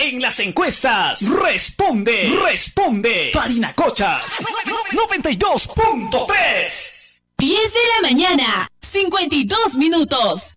en las encuestas. Responde. Parinacochas 92.3. 10 de la mañana, 52 minutos.